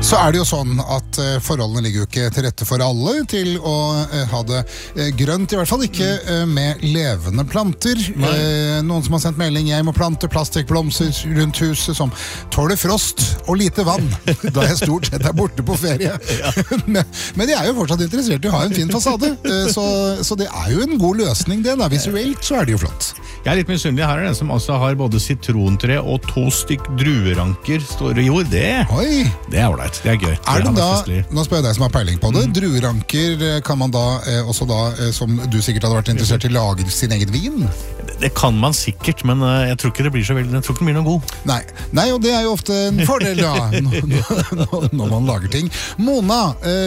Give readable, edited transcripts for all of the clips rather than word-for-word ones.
Så det jo sånn at forholdene ligger jo ikke til rette for alle til å ha det grønt, i hvert fall ikke med levende planter. Noen som har sendt melding, jeg må plante plastikkblomster rundt huset som tåler frost og lite vann, da jeg stort sett borte på ferie. Men de jo fortsatt interessert i å ha en fin fasade, så det jo en god løsning det da. Visuelt så det jo flott. Jeg litt misunnelig. Her den som altså har både sitrontre og 2 stykk drueranker står i jord. Det ålreit. Det gøy. Det da, nå spør jeg deg som har peiling på det, drueranker kan man da også da, som du sikkert hadde vært interessert i, lage sin egen vin? Det kan man sikkert, men jeg tror ikke det blir så veldig, jeg tror ikke det blir noe god. Nei, og det jo ofte en fordel da, når man lager ting. Mona,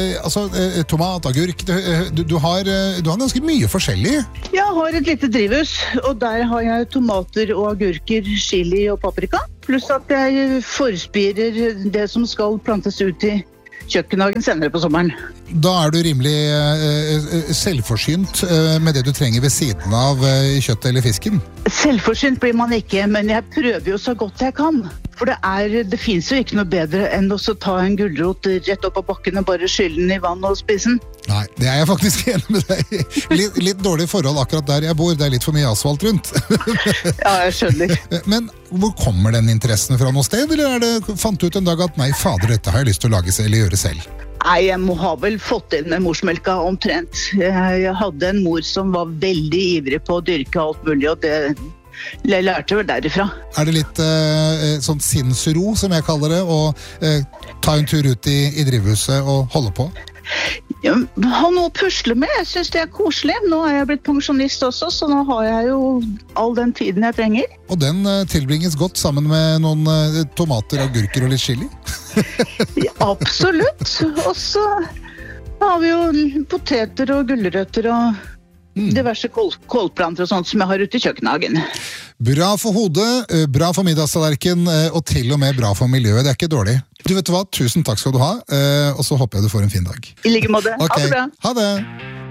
tomat, agurk, du har ganske mye forskjellig. Jeg har et lite drivhus, og der har jeg tomater og agurker, chili og paprika. Pluss at jeg forspirer det som skal plantes ut i kjøkkenhagen senere på sommeren. Da du rimelig selvforsynt med det du trenger ved siden av kjøttet eller fisken? Selvforsynt blir man ikke, men jeg prøver jo så godt jeg kan. For det finnes jo ikke noe bedre enn å ta en gulrot rett opp av bakken og bare skylle den i vann og spise den. Nei, det jeg faktisk enig med deg. Litt dårlig forhold akkurat der jeg bor. Det litt for mye asfalt rundt. Ja, jeg skjønner. Men hvor kommer den interessen fra noe sted? Eller fant du ut en dag at nei, fader, dette har jeg lyst til å lage eller gjøre selv? Nei, jeg må ha vel fått inn med morsmelka omtrent. Jeg hadde en mor som var veldig ivrig på å dyrke alt mulig, og det jeg lærte vel derifra. Det litt sånn sinnsro, som jeg kaller det, å ta en tur ut i drivhuset og holde på? Ja, ha noe å pusle med. Jeg synes det koselig. Nå jeg blitt pensjonist også, så nå har jeg jo all den tiden jeg trenger. Og den tilbringes godt sammen med noen tomater, agurker og litt chili? Ja, absolutt. Og så har vi jo poteter og gulrøtter og diverse kålplanter og sånt som jeg har ute i kjøkkenhagen. Bra for hodet, bra for middagstallerken, og til og med bra for miljøet. Det ikke dårlig. Du vet hva, tusen takk skal du ha, og så håper jeg du får en fin dag. I like måte. Okay. Ha det bra. Ha det.